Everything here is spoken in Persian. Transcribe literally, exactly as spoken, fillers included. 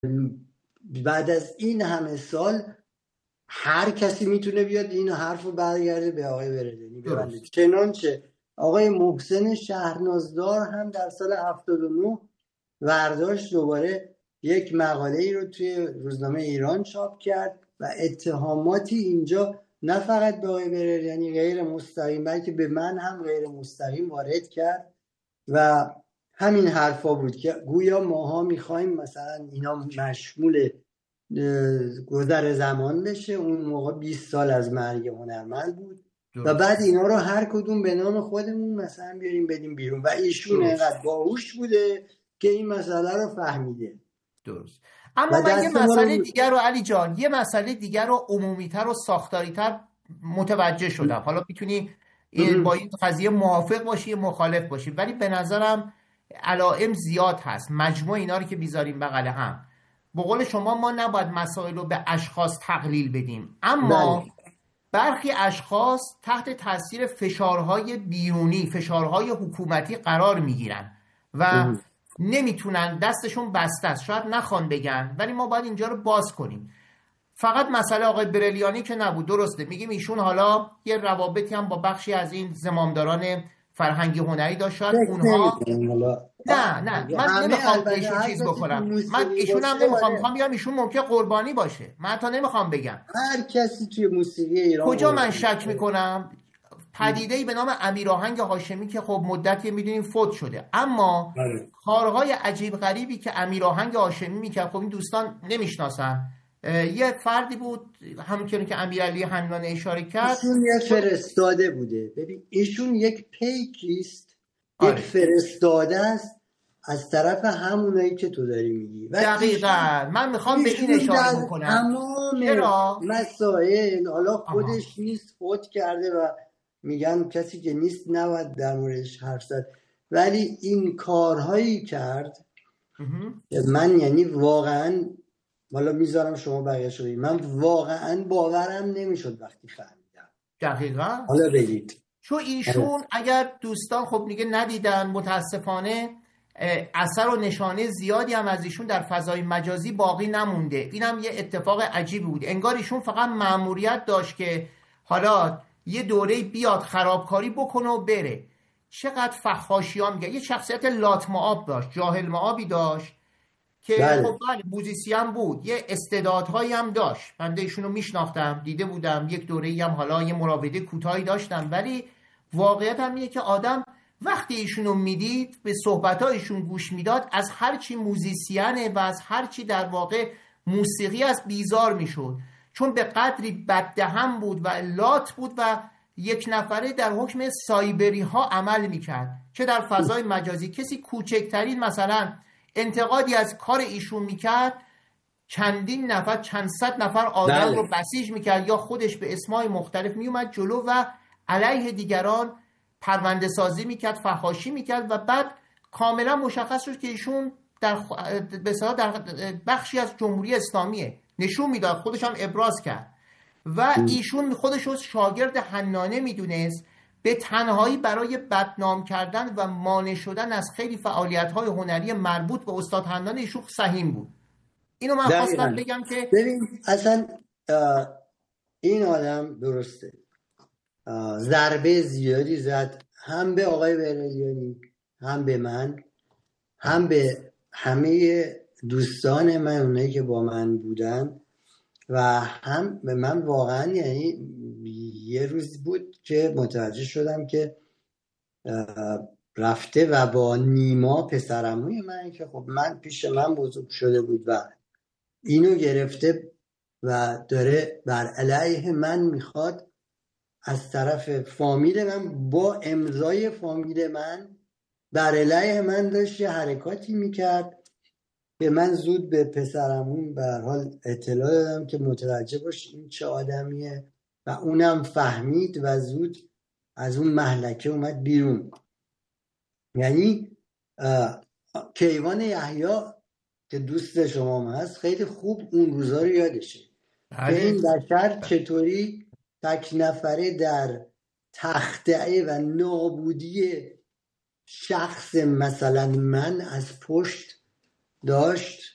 بعد از این همه سال هر کسی میتونه بیاد این حرف رو برگرده به آقای بردیانی ببنده. چنانچه آقای محسن شهرنازدار هم در سال هفتاد و نه ورداشت دوباره یک مقاله ای رو توی روزنامه ایران چاپ کرد و اتهاماتی اینجا نه فقط به آقای بردیانی غیر مستقیم بلکه به من هم غیر مستقیم وارد کرد و همین حرفا بود که گویا ماها میخوایم مثلا اینا مشمول گذر زمان بشه. اون موقع بیست سال از مرگ هنرمند بود و بعد اینا رو هر کدوم به نام خودمون مثلا بیاریم بدیم بیرون و ایشون اینقدر باهوش بوده که این مسئله رو فهمیده. درست. اما من یه مسئله رو... دیگر رو علی جان یه مسئله دیگر رو عمومی‌تر و ساختاری‌تر متوجه شدم. حالا میتونی با این قضیه موافق باشی مخالف باشی، ولی به نظرم علائم زیاد هست. مجموع اینا رو که بیزاریم بغل هم، به قول شما ما نباید مسائل رو به اشخاص تقلیل بدیم، اما بله. برخی اشخاص تحت تاثیر فشارهای بیرونی، فشارهای حکومتی قرار میگیرن و ام. نمیتونن، دستشون بسته است، شاید نخوان بگن، ولی ما باید اینجا رو باز کنیم. فقط مسئله آقای بریلیانی که نبود، درسته میگیم ایشون حالا یه روابطی هم با بخشی از این زمامداران فرهنگی هنری داشت، شاید اونها نه نه من نمیخوام ایشون چیز بکنم، من ایشون هم نمیخوام میخوام بگم ایشون ممکنه قربانی باشه، من حتی نمیخوام بگم هر کسی توی موسیقی ایران کجا من شک میکنم پدیده‌ای به نام امیرآهنگ هاشمی که خب مدتی میدونیم فوت شده، اما کارهای عجیب غریبی که امیرآهنگ هاشمی میکرد، خب این دوستان نمیشناسن، یه فردی بود همونطوری که امیرعلی حنان اشاره کرد، ایشون یه فرستاده بوده. ببین ایشون یک پیکیست، آره. یک فرستاده است از طرف همونایی که تو داری میگی. دقیقاً من میخوام به این اشاره بکنم. تمام مسائل حالا خودش آها. نیست، فوت کرده و میگن کسی که نیست نباید در موردش حرف زد، ولی این کارهایی کرد من یعنی واقعاً والا میذارم شما بقیه شدید، من واقعا باورم نمیشد وقتی فهمیدم. دقیقا حالا بگید. چون ایشون اگر دوستان خب دیگه ندیدن، متاسفانه اثر و نشانه زیادی هم از ایشون در فضای مجازی باقی نمونده. اینم یه اتفاق عجیبی بود، انگار ایشون فقط مأموریت داشت که حالا یه دوره بیاد خرابکاری بکنه و بره. چقدر فحاشی ها میگه، یه شخصیت لات معاب داشت، جاهل معابی داشت که بله. خب بله موزیسین بود، یه استعدادهایی هم داشت، من ایشونو میشناختم، دیده بودم، یک دوره‌ای هم حالا یه مراوده کوتاهی داشتم، ولی واقعیت هم اینه که آدم وقتی ایشونو میدید، به صحبتایشون گوش میداد، از هر چی موزیسینه و از هر چی در واقع موسیقی از بیزار میشد، چون به قدری بددهن بود و لات بود و یک نفره در حکم سایبری ها عمل میکرد، چه در فضای مجازی. کسی کوچکترین مثلا انتقادی از کار ایشون میکرد، چندین نفر چند صد نفر آدم بله. رو بسیج میکرد، یا خودش به اسمای مختلف میومد جلو و علیه دیگران پرونده سازی میکرد، فحاشی میکرد و بعد کاملا مشخص شد که ایشون در بسیار در بخشی از جمهوری اسلامیه، نشون میداد، خودش هم ابراز کرد و ایشون خودش رو شاگرد حنانه میدونست، به تنهایی برای بدنام کردن و مانع شدن از خیلی فعالیت‌های هنری مربوط به استاد حنان ایشون سهیم بود. اینو من خواستم بگم که ببین اصلا این آدم درسته ضربه زیادی زد، هم به آقای بریلیانی، هم به من، هم به همه دوستان من، اونایی که با من بودن، و هم به من. واقعا یعنی یه روز بود که متوجه شدم که رفته و با نیما پسرعموی من که خب من پیش من بزرگ شده بود و اینو گرفته و داره بر علیه من میخواد از طرف فامیل من، با امضای فامیل من بر علیه من داشت یه حرکاتی میکرد که من زود به پسرمون به هر حال اطلاع دادم که متوجه باش این چه آدمیه و اونم فهمید و زود از اون مهلکه اومد بیرون. یعنی کیوان یحیی که دوست شما هم هست خیلی خوب اون روزا رو یادشه که این بشر چطوری تک نفره در تخته و نابودی شخص مثلا من از پشت داشت